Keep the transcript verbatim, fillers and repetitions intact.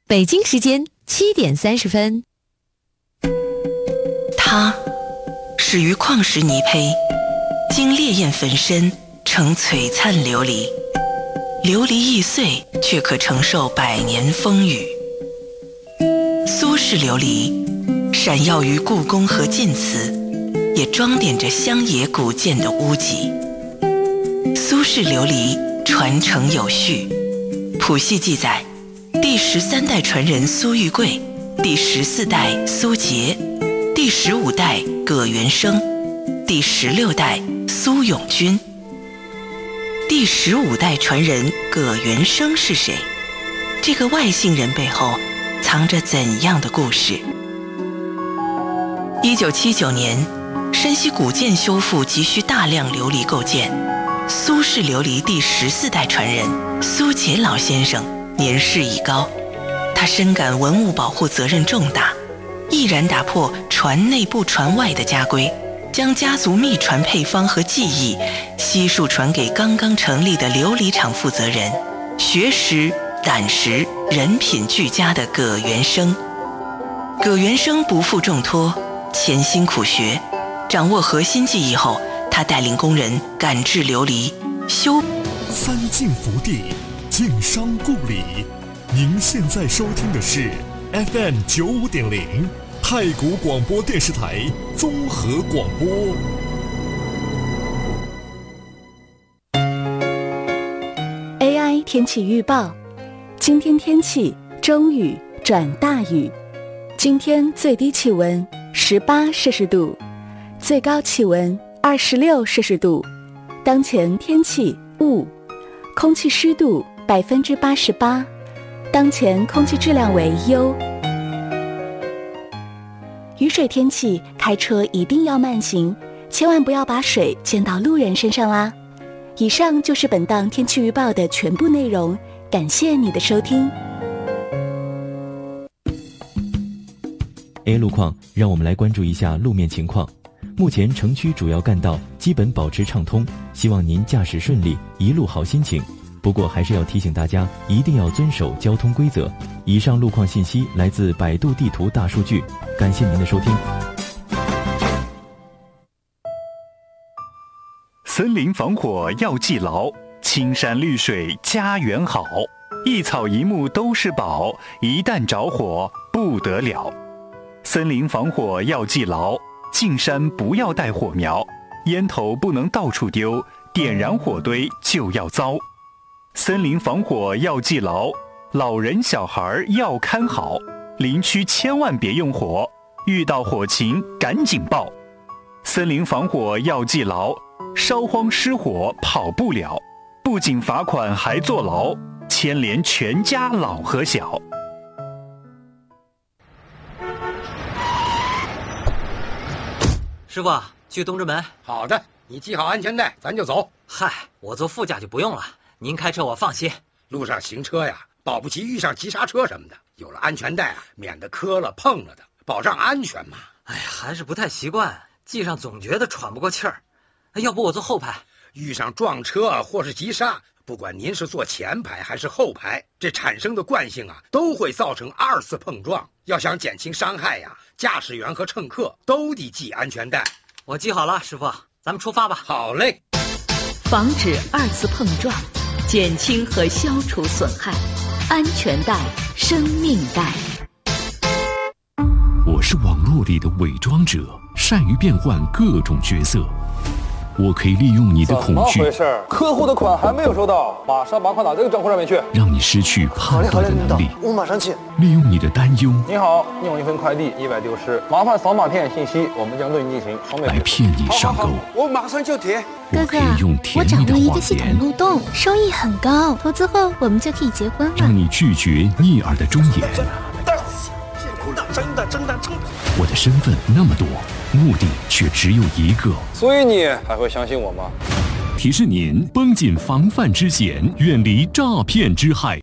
北京时间七点三十分。 它始于矿石泥胚，经烈焰焚身成璀璨琉璃，琉璃易碎，却可承受百年风雨。苏式琉璃闪耀于故宫和晋祠，也装点着乡野古建的屋脊。苏式琉璃传承有序，谱系记载，第十三代传人苏玉贵，第十四代苏杰，第十五代葛元生，第十六代苏永军。第十五代传人葛元生是谁？这个外姓人背后藏着怎样的故事？一九七九年，山西古建修复急需大量琉璃构件。苏式琉璃第十四代传人苏杰老先生年事已高，他深感文物保护责任重大，毅然打破传内不传外的家规，将家族秘传配方和技艺悉数传给刚刚成立的琉璃厂负责人，学识、胆识、人品俱佳的葛元生。葛元生不负重托，潜心苦学，掌握核心技艺后，他带领工人赶制琉璃，修三晋福地，晋商故里。您现在收听的是 F M 九五点零太谷广播电视台综合广播。 A I 天气预报，今天天气中雨转大雨，今天最低气温十八摄氏度，最高气温二十六摄氏度。当前天气雾，空气湿度百分之八十八，当前空气质量为优。雨水天气，开车一定要慢行，千万不要把水溅到路人身上啦。以上就是本档天气预报的全部内容，感谢你的收听。 A 路况，让我们来关注一下路面情况。目前城区主要干道基本保持畅通，希望您驾驶顺利，一路好心情。不过还是要提醒大家，一定要遵守交通规则。以上路况信息来自百度地图大数据，感谢您的收听。 森林防火要记牢，青山绿水家园好，一草一木都是宝，一旦着火不得了。森林防火要记牢，进山不要带火苗，烟头不能到处丢，点燃火堆就要遭。森林防火要记牢，老人小孩要看好，林区千万别用火，遇到火情赶紧报。森林防火要记牢，烧荒失火跑不了，不仅罚款还坐牢，牵连全家老和小。 师傅，去东直门。 好的，你系好安全带，咱就走。 嗨，我坐副驾就不用了，您开车我放心。 路上行车呀，保不齐遇上急刹车什么的，有了安全带啊，免得磕了碰了的，保障安全嘛。 哎呀，还是不太习惯，系上总觉得喘不过气儿。要不我坐后排？ 遇上撞车或是急刹，不管您是坐前排还是后排，这产生的惯性啊，都会造成二次碰撞。要想减轻伤害呀，驾驶员和乘客都得系安全带。 我系好了，师傅，咱们出发吧。 好嘞。 防止二次碰撞，减轻和消除损害，安全带，生命带。 我是网络里的伪装者，善于变换各种角色。我可以利用你的恐惧， 怎么回事？客户的款还没有收到，马上把款打这个账户上面去， 让你失去判断的能力。 我马上去。 利用你的担忧， 你好，你有一份快递意外丢失，麻烦扫码填写信息，我们将对你进行双倍来骗你上钩。 我马上就填。 我可以用甜蜜的谎言， 漏洞，收益很高，投资后我们就可以结婚了。 让你拒绝逆耳的忠言。 真的真的真的。 我的身份那么多，目的却只有一个。 所以你还会相信我吗？ 提示您绷紧防范之险，远离诈骗之害。